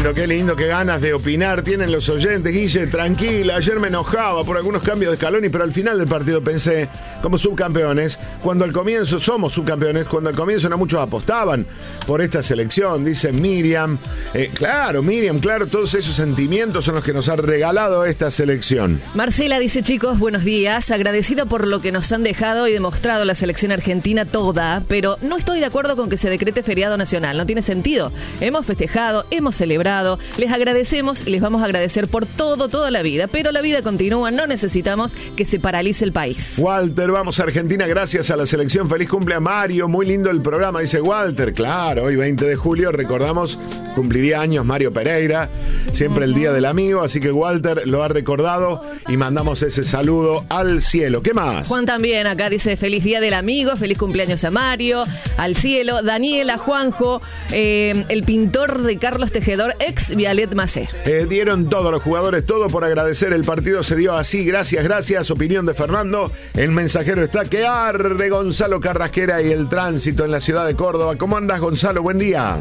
qué lindo, qué ganas de opinar tienen los oyentes. Guille, tranquila, ayer me enojaba por algunos cambios de Scaloni, pero al final del partido pensé, como subcampeones, cuando al comienzo, somos subcampeones, cuando al comienzo no muchos apostaban por esta selección, dice Miriam. Miriam, todos esos sentimientos son los que nos ha regalado esta selección. Marcela dice, chicos, buenos días, agradecida por lo que nos han dejado y demostrado la selección argentina toda, pero no estoy de acuerdo con que se decrete feriado nacional, no tiene sentido. Hemos festejado, hemos celebrado, les agradecemos y les vamos a agradecer por todo, toda la vida, pero la vida continúa, no necesitamos que se paralice el país. Walter, vamos a Argentina gracias a la selección, feliz cumple a Mario, muy lindo el programa, dice Walter. Claro, hoy 20 de julio, recordamos, cumpliría años Mario Pereira, siempre el día del amigo, así que Walter lo ha recordado y mandamos ese saludo al cielo. ¿Qué más? Juan también acá dice, feliz día del amigo, feliz cumpleaños a Mario, al cielo. Daniela, Juanjo, el pintor de Carlos Tejedor, ex Vialet Macé. Dieron todos los jugadores, todo por agradecer, el partido se dio así, gracias, opinión de Fernando, el mensajero está que arde Gonzalo Carrasquera y el tránsito en la ciudad de Córdoba. ¿Cómo andas, Gonzalo? Buen día.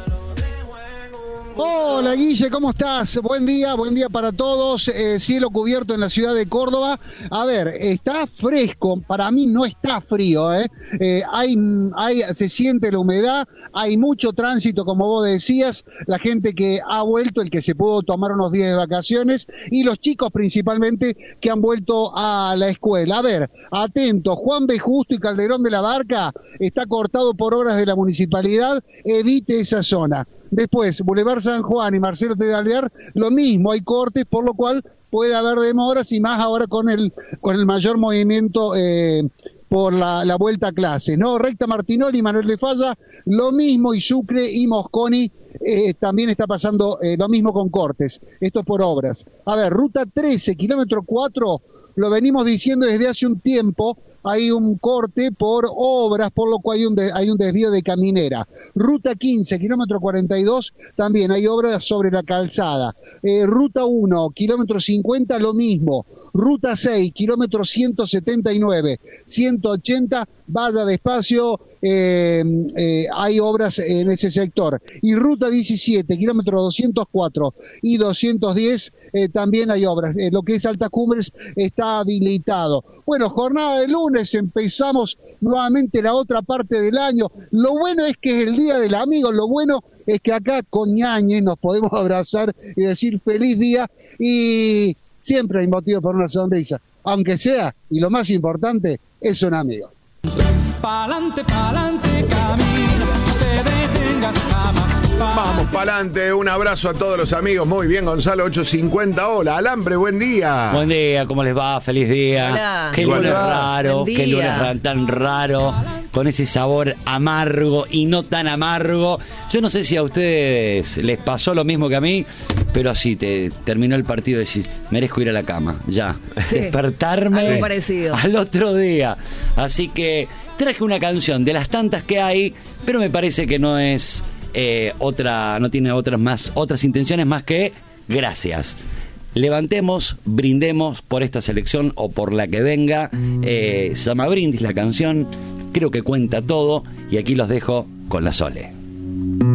Hola Guille, ¿cómo estás? Buen día para todos. Cielo cubierto en la ciudad de Córdoba. A ver, está fresco, para mí no está frío, se siente la humedad, hay mucho tránsito, como vos decías, la gente que ha vuelto, el que se pudo tomar unos días de vacaciones, y los chicos principalmente que han vuelto a la escuela. A ver, atento, Juan B. Justo y Calderón de la Barca está cortado por obras de la municipalidad, evite esa zona. Después, Boulevard San Juan y Marcelo T. de Alvear, lo mismo, hay cortes, por lo cual puede haber demoras y más ahora con el mayor movimiento por la vuelta a clase, ¿no? Recta Martinoli y Manuel de Falla, lo mismo, y Sucre y Mosconi también está pasando lo mismo con cortes, esto por obras. A ver, ruta 13, kilómetro 4, lo venimos diciendo desde hace un tiempo, hay un corte por obras, por lo cual hay un desvío de caminera. Ruta 15, kilómetro 42, también hay obras sobre la calzada. Ruta 1, kilómetro 50, lo mismo. Ruta 6, kilómetro 179, 180, vaya despacio, hay obras en ese sector. Y ruta 17, kilómetro 204 y 210, también hay obras. Lo que es Altas Cumbres está habilitado. Bueno, jornada de lunes, empezamos nuevamente la otra parte del año. Lo bueno es que es el Día del Amigo, lo bueno es que acá con Ñañez nos podemos abrazar y decir feliz día, y siempre hay motivo para una sonrisa, aunque sea, y lo más importante, es un amigo. Pa'lante, camina, no te detengas jamás. Vamos pa'lante, un abrazo a todos los amigos. Muy bien, Gonzalo, 8:50. Hola, Alambre, buen día. Buen día, ¿cómo les va? Feliz día. Hola. Qué lunes raro, qué lunes tan raro, con ese sabor amargo y no tan amargo. Yo no sé si a ustedes les pasó lo mismo que a mí, pero así terminó el partido y decís, merezco ir a la cama, ya. Sí. Despertarme algo parecido al otro día. Así que traje una canción de las tantas que hay, pero me parece que no es no tiene otras intenciones más que gracias. Levantemos, brindemos por esta selección o por la que venga. Se llama Brindis la canción, creo que cuenta todo, y aquí los dejo con la Sole.